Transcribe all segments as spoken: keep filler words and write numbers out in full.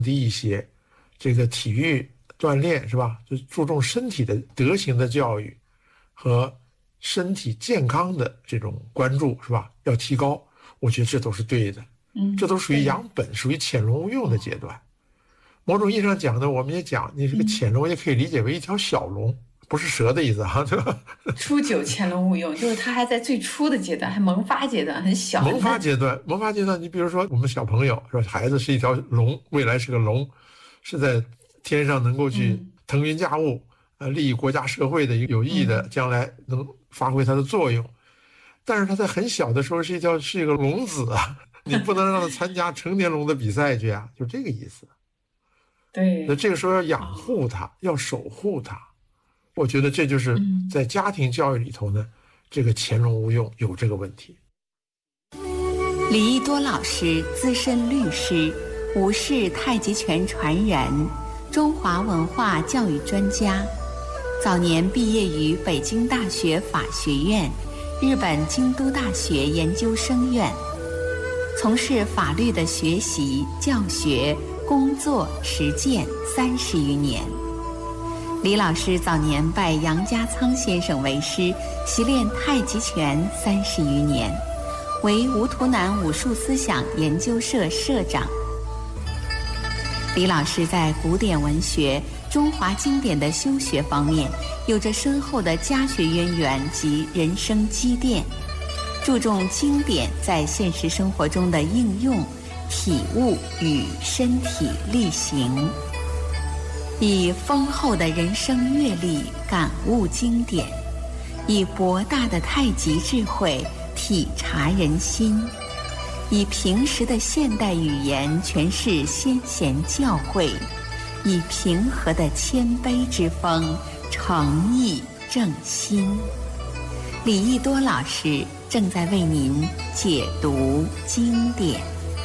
低一些，这个体育锻炼是吧？就注重身体的德行的教育和身体健康的这种关注是吧？要提高，我觉得这都是对的。 嗯， 这都属于养本，属于潜龙勿用的阶段。某种意义上讲呢，我们也讲，你这个潜龙也可以理解为一条小龙，不是蛇的意思哈，对吧？ 初九潜龙勿用，就是它还在最初的阶段，还萌发阶段，很小。 萌发阶段，萌发阶段，你比如说我们小朋友是吧？孩子是一条龙，未来是个龙，是在天上能够去腾云驾雾，呃，利益国家社会的有益的，将来能发挥它的作用。但是他在很小的时候是一条是一个龙子啊，你不能让他参加成年龙的比赛去啊，就这个意思。 对， 那这个时候要养护他，要守护他。我觉得这就是在家庭教育里头呢，这个潜龙勿用有这个问题。 李益多老师，资深律师，吴氏太极拳传人，中华文化教育专家，早年毕业于北京大学法学院、日本京都大学研究生院，从事法律的学习、教学、工作、实践三十余年。李老师早年拜杨家仓先生为师，习练太极拳三十余年，为吴图南武术思想研究社社长。李老师在古典文学、中华经典的修学方面有着深厚的家学渊源及人生积淀，注重经典在现实生活中的应用、体悟与身体力行，以丰厚的人生阅历感悟经典，以博大的太极智慧体察人心，以平实的现代语言诠释先贤教诲，以平和的谦卑之风诚意正心。李益多老师正在为您解读经典。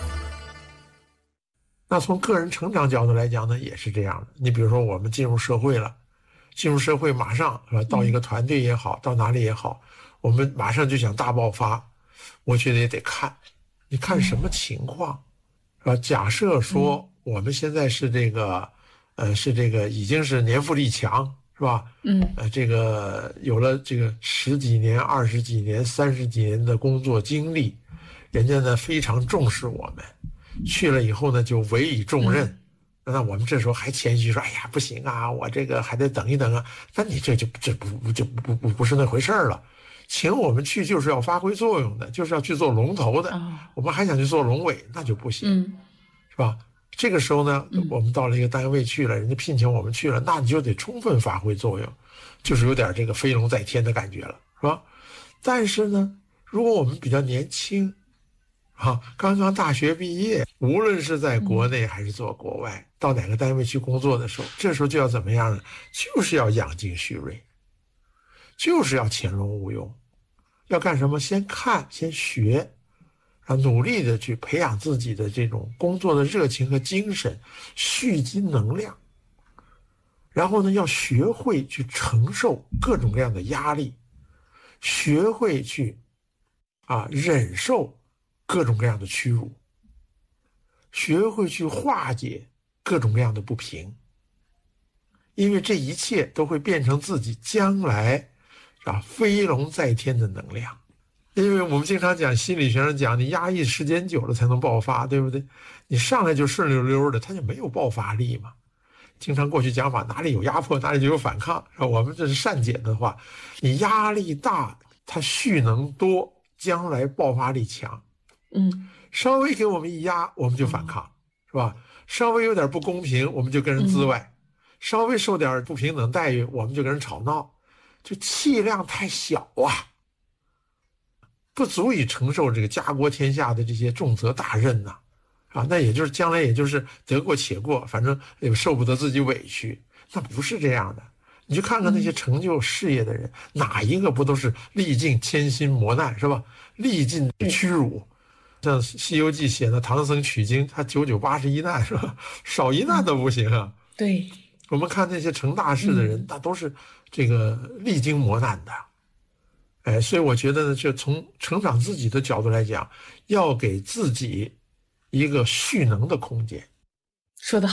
那从个人成长角度来讲呢，也是这样的。你比如说我们进入社会了，进入社会马上是吧，到一个团队也好，到哪里也好，我们马上就想大爆发，我觉得也得看你看什么情况是吧？假设说我们现在是这个呃是这个已经是年富力强是吧？ 嗯， 呃这个有了这个十几年、二十几年、三十几年的工作经历，人家呢非常重视我们，去了以后呢就委以重任。嗯，那我们这时候还谦虚说：“哎呀，不行啊，我这个还得等一等啊。”那你这就这不就不不不是那回事儿了。请我们去就是要发挥作用的，就是要去做龙头的。哦，我们还想去做龙尾，那就不行，嗯，是吧？这个时候呢，我们到了一个单位去了，人家聘请我们去了，那你就得充分发挥作用，就是有点这个飞龙在天的感觉了，是吧？但是呢，如果我们比较年轻，啊，刚刚大学毕业，无论是在国内还是做国外，嗯，到哪个单位去工作的时候，这时候就要怎么样呢？就是要养精蓄锐，就是要潜龙勿用。要干什么？先看，先学，啊，努力的去培养自己的这种工作的热情和精神，蓄积能量。然后呢，要学会去承受各种各样的压力，学会去啊忍受各种各样的屈辱，学会去化解各种各样的不平，因为这一切都会变成自己将来啊飞龙在天的能量。因为我们经常讲心理学上讲，你压抑时间久了才能爆发，对不对？你上来就顺溜溜的，它就没有爆发力嘛。经常过去讲法，哪里有压迫哪里就有反抗，是吧？我们这是善解的话，你压力大，它蓄能多，将来爆发力强。 嗯， 稍微给我们一压，我们就反抗，是吧？稍微有点不公平，我们就跟人滋外；稍微受点不平等待遇，我们就跟人吵闹。就气量太小啊，不足以承受这个家国天下的这些重责大任呐，啊，啊，那也就是将来也就是得过且过，反正也受不得自己委屈。那不是这样的。你去看看那些成就事业的人，嗯，哪一个不都是历尽千辛磨难，是吧？历尽屈辱。像《西游记》写的唐僧取经，他九九八十一难，是吧？少一难都不行啊。 嗯，对， 我们看那些成大事的人，嗯，那都是这个历经磨难的。哎，所以我觉得呢，就从成长自己的角度来讲，要给自己一个蓄能的空间。 说得好。